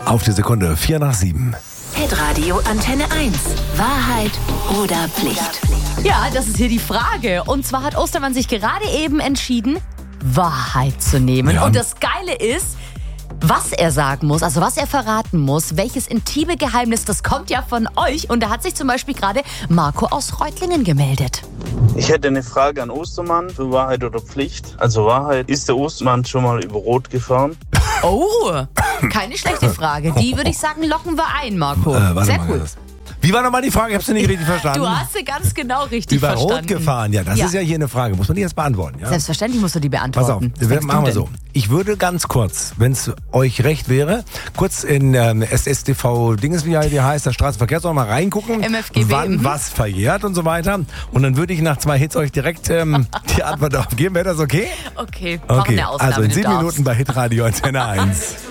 Auf die Sekunde, 6:45. Hitradio Antenne 1. Wahrheit oder Pflicht? Ja, das ist hier die Frage. Und zwar hat Ostermann sich gerade eben entschieden, Wahrheit zu nehmen. Ja. Und das Geile ist, was er sagen muss, also was er verraten muss, welches intime Geheimnis, das kommt ja von euch. Und da hat sich zum Beispiel gerade Marco aus Reutlingen gemeldet. Ich hätte eine Frage an Ostermann für Wahrheit oder Pflicht. Also Wahrheit, ist der Ostermann schon mal über Rot gefahren? Oh, keine schlechte Frage. Die würde ich sagen, locken wir ein, Marco. Sehr cool. Wie war nochmal die Frage? Ich habe sie nicht richtig verstanden. Du hast sie ganz genau richtig Über verstanden. Rot gefahren, ja, das ist ja hier eine Frage. Muss man die jetzt beantworten? Ja? Selbstverständlich musst du die Pass auf, beantworten. Was denkst machen du wir denn? so. Ich würde ganz kurz, wenn es euch recht wäre, kurz in SSTV Dinges, wie die heißt, der Straßenverkehrsordnung mal reingucken, MFGB, wann was verjährt und so weiter. Und dann würde ich nach 2 Hits euch direkt die Antwort darauf geben. Wäre das okay? Okay, mach eine Ausnahme, also in du 7 darfst. Minuten bei Hitradio Antenne 1.